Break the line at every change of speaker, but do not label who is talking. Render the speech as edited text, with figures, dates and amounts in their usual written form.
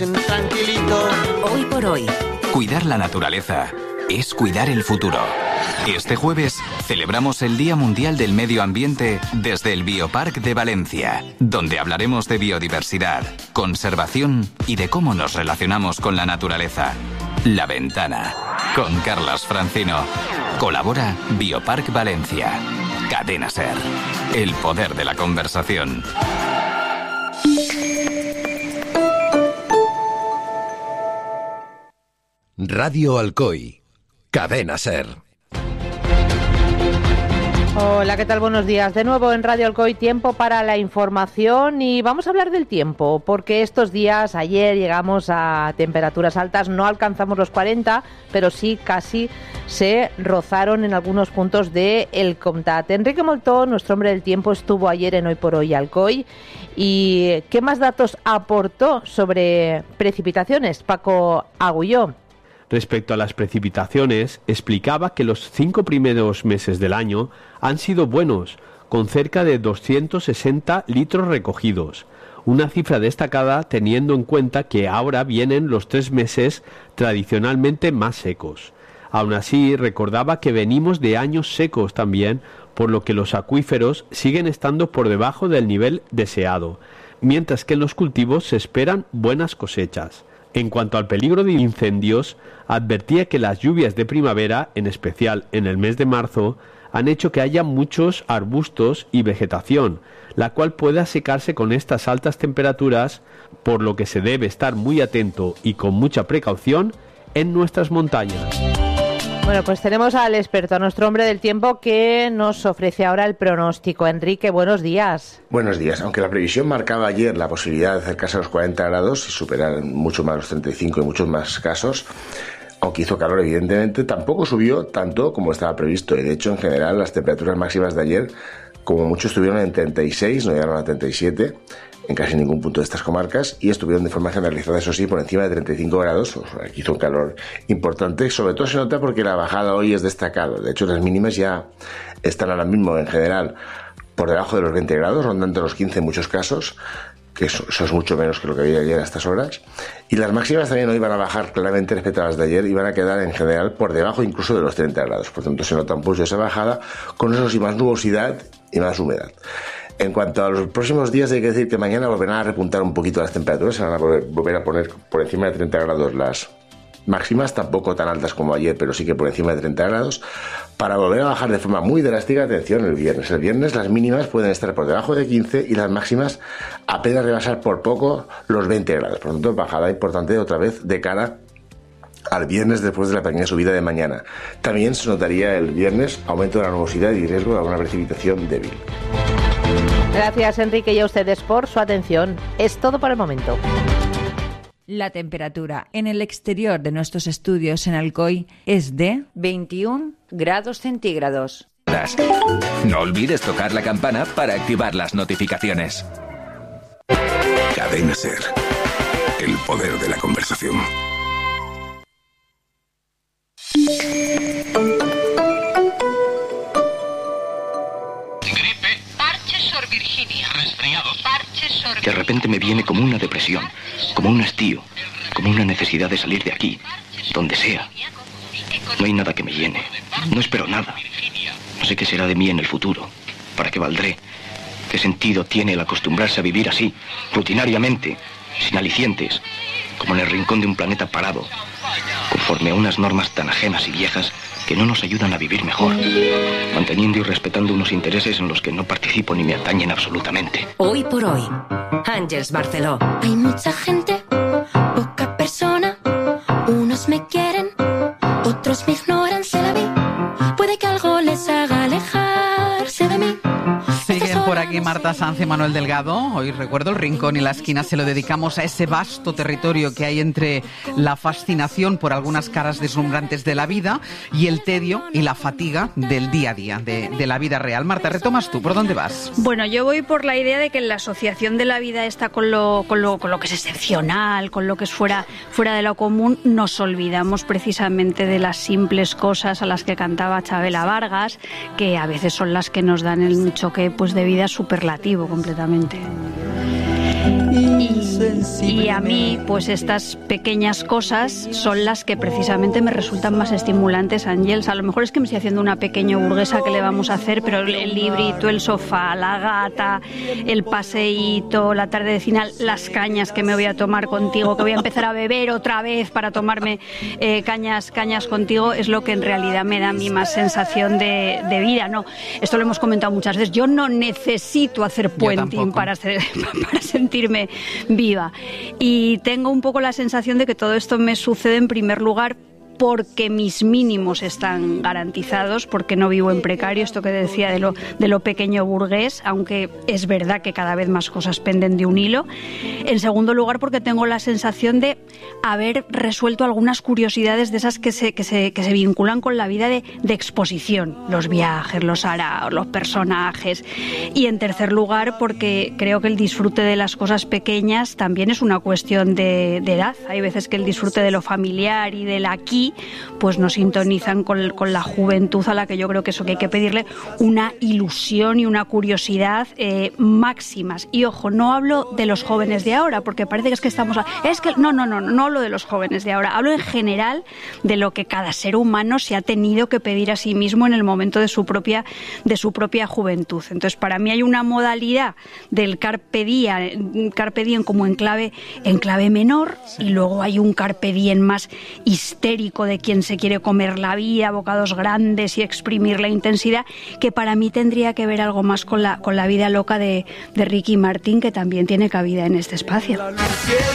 Tranquilito.
Hoy por hoy.
Cuidar la naturaleza es cuidar el futuro. Este jueves celebramos el Día Mundial del Medio Ambiente desde el Bioparc de Valencia, donde hablaremos de biodiversidad, conservación y de cómo nos relacionamos con la naturaleza. La Ventana, con Carlas Francino. Colabora Bioparc Valencia. Cadena SER. El poder de la conversación.
Radio Alcoy. Cadena SER.
Hola, ¿qué tal? Buenos días. De nuevo en Radio Alcoy, tiempo para la información y vamos a hablar del tiempo, porque estos días, ayer llegamos a temperaturas altas, no alcanzamos los 40, pero sí casi se rozaron en algunos puntos del Comtat. Enrique Moltó, nuestro hombre del tiempo, estuvo ayer en Hoy por Hoy Alcoy. ¿Y qué más datos aportó sobre precipitaciones, Paco Agulló?
Respecto a las precipitaciones, explicaba que los 5 primeros meses del año han sido buenos, con cerca de 260 litros recogidos, una cifra destacada teniendo en cuenta que ahora vienen los 3 meses tradicionalmente más secos. Aún así, recordaba que venimos de años secos también, por lo que los acuíferos siguen estando por debajo del nivel deseado, mientras que en los cultivos se esperan buenas cosechas. En cuanto al peligro de incendios, advertía que las lluvias de primavera, en especial en el mes de marzo, han hecho que haya muchos arbustos y vegetación, la cual pueda secarse con estas altas temperaturas, por lo que se debe estar muy atento y con mucha precaución en nuestras montañas.
Bueno, pues tenemos al experto, a nuestro hombre del tiempo, que nos ofrece ahora el pronóstico. Enrique, buenos días.
Buenos días. Aunque la previsión marcaba ayer la posibilidad de acercarse a los 40 grados y superar mucho más los 35 en muchos más casos, aunque hizo calor evidentemente, tampoco subió tanto como estaba previsto. Y de hecho, en general, las temperaturas máximas de ayer, como mucho, estuvieron en 36, no llegaron a 37, en casi ningún punto de estas comarcas, y estuvieron de forma generalizada, eso sí, por encima de 35 grados, o sea, aquí hizo un calor importante. Sobre todo se nota porque la bajada hoy es destacada. De hecho, las mínimas ya están ahora mismo, en general, por debajo de los 20 grados, rondando los 15 en muchos casos, que eso es mucho menos que lo que había ayer a estas horas. Y las máximas también hoy van a bajar claramente respecto a las de ayer y van a quedar, en general, por debajo incluso de los 30 grados. Por tanto, se nota un pulso de esa bajada, con eso sí más nubosidad y más humedad. En cuanto a los próximos días, hay que decir que mañana volverán a repuntar un poquito las temperaturas, se van a volver a poner por encima de 30 grados las máximas, tampoco tan altas como ayer, pero sí que por encima de 30 grados, para volver a bajar de forma muy drástica, atención, el viernes. El viernes las mínimas pueden estar por debajo de 15 y las máximas apenas rebasar por poco los 20 grados. Por lo tanto, bajada importante otra vez de cara al viernes después de la pequeña subida de mañana. También se notaría el viernes aumento de la nubosidad y riesgo de alguna precipitación débil.
Gracias, Enrique, y a ustedes por su atención. Es todo por el momento.
La temperatura en el exterior de nuestros estudios en Alcoy es de 21 grados centígrados.
No olvides tocar la campana para activar las notificaciones.
Cadena SER. El poder de la conversación.
De repente me viene como una depresión, como un hastío, como una necesidad de salir de aquí, donde sea. No hay nada que me llene, no espero nada. No sé qué será de mí en el futuro, para qué valdré, qué sentido tiene el acostumbrarse a vivir así, rutinariamente, sin alicientes, como en el rincón de un planeta parado, conforme a unas normas tan ajenas y viejas que no nos ayudan a vivir mejor, manteniendo y respetando unos intereses en los que no participo ni me atañen absolutamente.
Hoy por hoy, Àngels Barceló.
Hay mucha gente, poca persona, unos me quieren, otros me ignoran, se la vi, puede que algo les haga alejarse de mí.
Siguen por aquí Marta Sanz y Manuel Delgado. Hoy recuerdo el rincón y la esquina se lo dedicamos a ese vasto territorio que hay entre la fascinación por algunas caras deslumbrantes de la vida y el tedio y la fatiga del día a día, de la vida real. Marta, retomas tú, ¿por dónde vas?
Bueno, yo voy por la idea de que en la asociación de la vida esta con lo que es excepcional, con lo que es fuera de lo común, nos olvidamos precisamente de las simples cosas a las que cantaba Chabela Vargas, que a veces son las que nos dan el choque pues de vida superlativo completamente. Y a mí, pues estas pequeñas cosas son las que precisamente me resultan más estimulantes, Ángels. A lo mejor es que me estoy haciendo una pequeña burguesa que le vamos a hacer, pero el librito, el sofá, la gata, el paseíto, la tarde de cine, las cañas que me voy a tomar contigo, que voy a empezar a beber otra vez para tomarme cañas contigo, es lo que en realidad me da a mí más sensación de vida. No, esto lo hemos comentado muchas veces. Yo no necesito hacer puenting para sentirme viva. Y tengo un poco la sensación de que todo esto me sucede en primer lugar porque mis mínimos están garantizados, porque no vivo en precario, esto que decía de lo pequeño burgués, aunque es verdad que cada vez más cosas penden de un hilo. En segundo lugar, porque tengo la sensación de haber resuelto algunas curiosidades de esas que se vinculan con la vida de exposición, los viajes, los araos, los personajes. Y en tercer lugar, porque creo que el disfrute de las cosas pequeñas también es una cuestión de edad. Hay veces que el disfrute de lo familiar y del aquí pues no sintonizan con la juventud, a la que yo creo que eso que hay que pedirle una ilusión y una curiosidad máximas. Y ojo, no hablo de los jóvenes de ahora, porque parece que es que estamos... No hablo de los jóvenes de ahora, hablo en general de lo que cada ser humano se ha tenido que pedir a sí mismo en el momento de su propia juventud. Entonces, para mí hay una modalidad del carpe diem como en clave menor, y luego hay un carpe diem más histérico de quien se quiere comer la vida, bocados grandes y exprimir la intensidad, que para mí tendría que ver algo más con la vida loca de Ricky Martin, que también tiene cabida en este espacio.